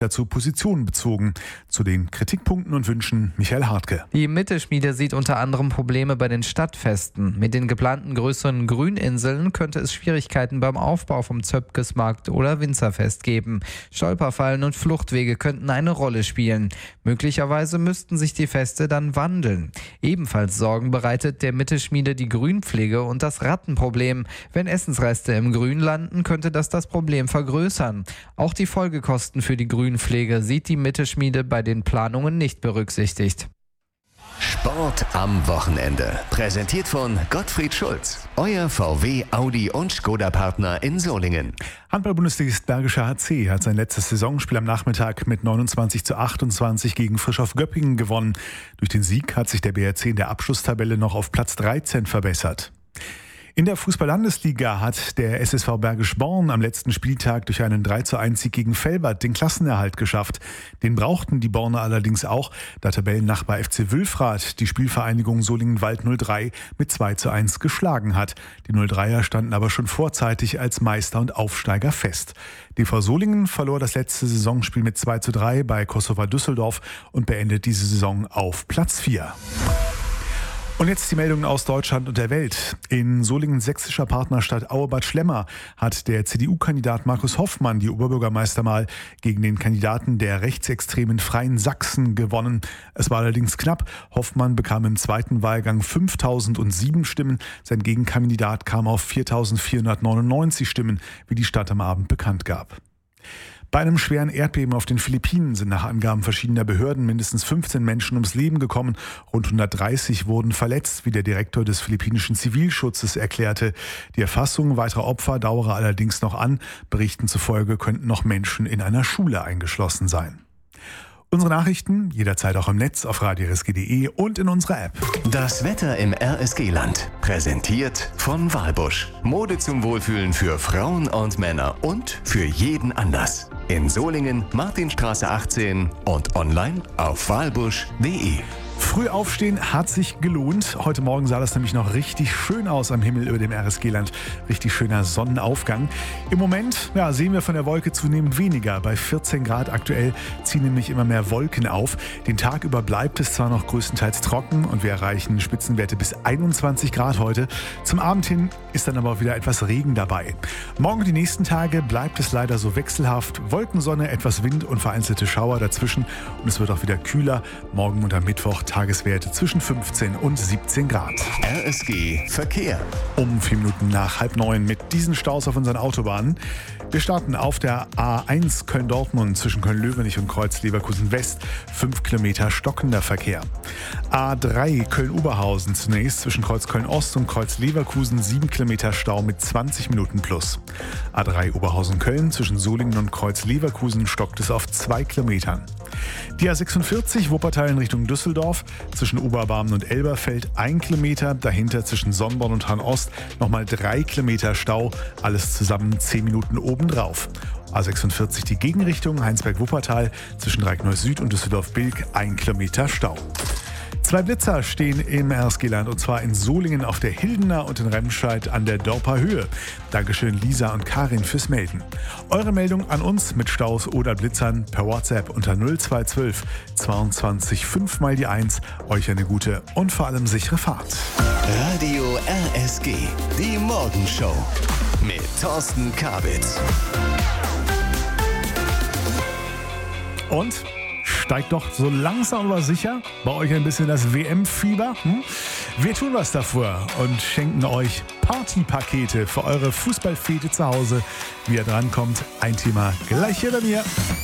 dazu Position bezogen. Zu den Kritikpunkten und Wünschen Michael Hartke. Die Mittelschmiede sieht unter anderem Probleme bei den Stadtfesten. Mit den geplanten größeren Grüninseln könnte es Schwierigkeiten beim Aufbau vom Zöpkesmarkt oder Winzerfest geben. Stolperfallen und Fluchtwege könnten eine Rolle spielen. Möglicherweise müssten sich die Feste dann wandeln. Ebenfalls Sorgen bereitet der Mittelschmiede die Grünpflege und das Rattenproblem. Wenn Essensreste im Grün landen, könnte das Problem vergrößern. Auch die Folgekosten für die Grünpflege sieht die Mittelschmiede bei den Planungen nicht berücksichtigt. Sport am Wochenende. Präsentiert von Gottfried Schulz. Euer VW, Audi und Skoda-Partner in Solingen. Handball-Bundesligist Bergischer HC hat sein letztes Saisonspiel am Nachmittag mit 29:28 gegen Frischhoff Göppingen gewonnen. Durch den Sieg hat sich der BRC in der Abschlusstabelle noch auf Platz 13 verbessert. In der Fußball-Landesliga hat der SSV Bergisch Born am letzten Spieltag durch einen 3:1-Sieg gegen Velbert den Klassenerhalt geschafft. Den brauchten die Borner allerdings auch, da Tabellennachbar FC Wülfrath die Spielvereinigung Solingen-Wald 03 mit 2:1 geschlagen hat. Die 03er standen aber schon vorzeitig als Meister und Aufsteiger fest. DV Solingen verlor das letzte Saisonspiel mit 2:3 bei Kosovo Düsseldorf und beendet diese Saison auf Platz 4. Und jetzt die Meldungen aus Deutschland und der Welt. In Solingens sächsischer Partnerstadt Auebad Schlemmer hat der CDU-Kandidat Markus Hoffmann die Oberbürgermeisterwahl gegen den Kandidaten der rechtsextremen Freien Sachsen gewonnen. Es war allerdings knapp. Hoffmann bekam im zweiten Wahlgang 5.007 Stimmen. Sein Gegenkandidat kam auf 4.499 Stimmen, wie die Stadt am Abend bekannt gab. Bei einem schweren Erdbeben auf den Philippinen sind nach Angaben verschiedener Behörden mindestens 15 Menschen ums Leben gekommen. Rund 130 wurden verletzt, wie der Direktor des philippinischen Zivilschutzes erklärte. Die Erfassung weiterer Opfer dauere allerdings noch an. Berichten zufolge könnten noch Menschen in einer Schule eingeschlossen sein. Unsere Nachrichten jederzeit auch im Netz auf radio-rsg.de und in unserer App. Das Wetter im RSG-Land. Präsentiert von Walbusch. Mode zum Wohlfühlen für Frauen und Männer und für jeden Anlass. In Solingen, Martinstraße 18 und online auf walbusch.de. Früh aufstehen hat sich gelohnt. Heute Morgen sah das nämlich noch richtig schön aus am Himmel über dem RSG-Land. Richtig schöner Sonnenaufgang. Im Moment sehen wir von der Wolke zunehmend weniger. Bei 14 Grad aktuell ziehen nämlich immer mehr Wolken auf. Den Tag über bleibt es zwar noch größtenteils trocken und wir erreichen Spitzenwerte bis 21 Grad heute. Zum Abend hin ist dann aber auch wieder etwas Regen dabei. Morgen und die nächsten Tage bleibt es leider so wechselhaft. Wolkensonne, etwas Wind und vereinzelte Schauer dazwischen. Und es wird auch wieder kühler. Morgen und am Mittwoch Tageswerte zwischen 15 und 17 Grad. RSG Verkehr. Um 4 Minuten nach 8:30 mit diesen Staus auf unseren Autobahnen. Wir starten auf der A1 Köln-Dortmund zwischen Köln-Löwenich und Kreuz West. 5 Kilometer stockender Verkehr. A3 Köln-Oberhausen zunächst zwischen Kreuz Köln-Ost und Kreuz Leverkusen 7 Kilometer Stau mit 20 Minuten plus. A3 Oberhausen-Köln zwischen Solingen und Kreuz Leverkusen stockt es auf 2 Kilometern. Die A46 Wuppertal in Richtung Düsseldorf zwischen Oberbarmen und Elberfeld 1 Kilometer, dahinter zwischen Sonnborn und Hahn-Ost nochmal 3 Kilometer Stau, alles zusammen 10 Minuten obendrauf. A46 die Gegenrichtung Heinsberg-Wuppertal zwischen Dreieckneuss-Süd und Düsseldorf-Bilk 1 Kilometer Stau. 2 Blitzer stehen im RSG-Land und zwar in Solingen auf der Hildener und in Remscheid an der Dorper Höhe. Dankeschön Lisa und Karin fürs Melden. Eure Meldung an uns mit Staus oder Blitzern per WhatsApp unter 0212 22 5 mal die 1. Euch eine gute und vor allem sichere Fahrt. Radio RSG, die Morgenshow mit Thorsten Kabitz. Und steigt doch so langsam aber sicher bei euch ein bisschen das WM-Fieber? Wir tun was davor und schenken euch Partypakete für eure Fußballfete zu Hause. Wie ihr drankommt, ein Thema gleich hier bei mir.